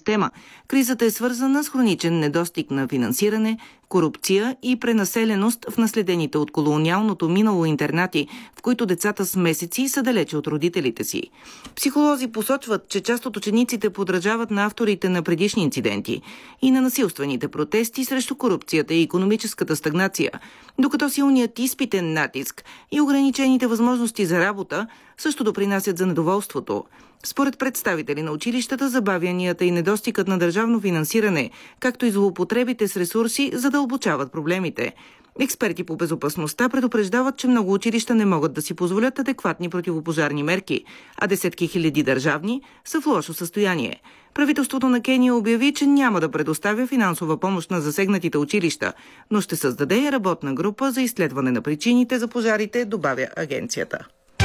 система. Кризата е свързана с хроничен недостиг на финансиране, корупция и пренаселеност в наследените от колониалното минало интернати, в които децата с месеци са далече от родителите си. Психолози посочват, че част от учениците подражават на авторите на предишни инциденти и на насилствените протести срещу корупцията и икономическата стагнация, докато силният изпитен натиск и ограничените възможности за работа също допринасят за недоволството. Според представители на училищата, забавянията и недостигът на държавно финансиране, както и злоупотребите с ресурси, задълбочават проблемите. Експерти по безопасността предупреждават, че много училища не могат да си позволят адекватни противопожарни мерки, а десетки хиляди държавни са в лошо състояние. Правителството на Кения обяви, че няма да предоставя финансова помощ на засегнатите училища, но ще създаде работна група за изследване на причините за пожарите, добавя агенцията.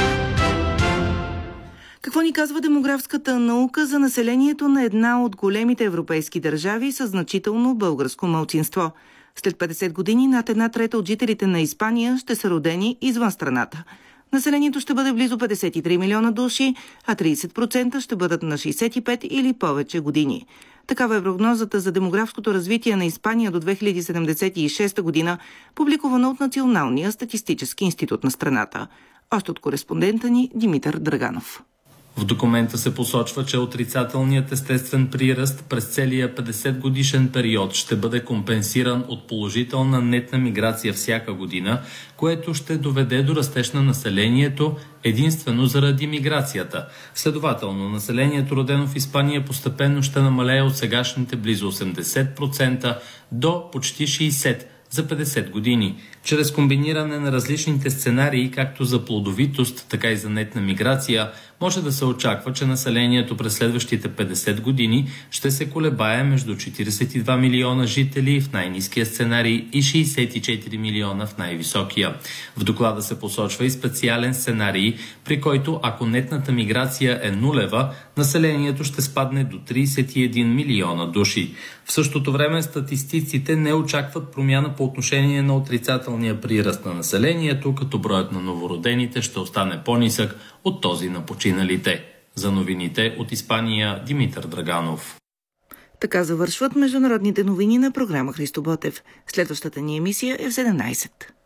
Какво ни казва демографската наука за населението на една от големите европейски държави със значително българско малцинство? След 50 години над 1/3 от жителите на Испания ще са родени извън страната. Населението ще бъде близо 53 милиона души, а 30% ще бъдат на 65 или повече години. Такава е прогнозата за демографското развитие на Испания до 2076 година, публикувана от Националния статистически институт на страната. Още от кореспондента ни Димитър Драганов. В документа се посочва, че отрицателният естествен приръст през целия 50-годишен период ще бъде компенсиран от положителна нетна миграция всяка година, което ще доведе до растеж на населението единствено заради миграцията. Следователно, населението, родено в Испания, постепенно ще намалее от сегашните близо 80% до почти 60% за 50 години. Чрез комбиниране на различните сценарии, както за плодовитост, така и за нетна миграция, може да се очаква, че населението през следващите 50 години ще се колебае между 42 милиона жители в най-ниския сценарий и 64 милиона в най-високия. В доклада се посочва и специален сценарий, при който ако нетната миграция е нулева, населението ще спадне до 31 милиона души. В същото време статистиците не очакват промяна по отношение на отрицателния приръст на населението, като броят на новородените ще остане по-нисък от този на починалите. За новините от Испания, Димитър Драганов. Така завършват международните новини на програма Христо Ботев. Следващата ни емисия е в 17.